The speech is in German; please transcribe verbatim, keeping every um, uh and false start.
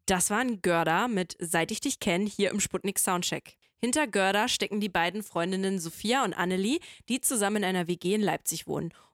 Das waren Görda mit Seit ich dich kenn hier im Sputnik Soundcheck. Hinter Görda stecken die beiden Freundinnen Sophia und Annelie, die zusammen in einer W G in Leipzig wohnen.